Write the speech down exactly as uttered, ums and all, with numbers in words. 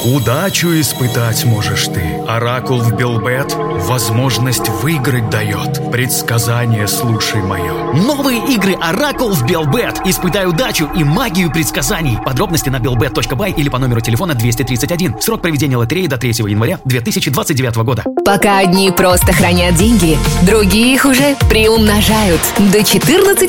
Удачу испытать можешь ты. Оракул в Белбет возможность выиграть дает. Предсказание слушай мое. Новые игры Оракул в Белбет. Испытай удачу и магию предсказаний. Подробности на белбет точка бай или по номеру телефона двести тридцать один. Срок проведения лотереи до третьего января две тысячи двадцать девятого года. Пока одни просто хранят деньги, другие их уже приумножают. До четырнадцати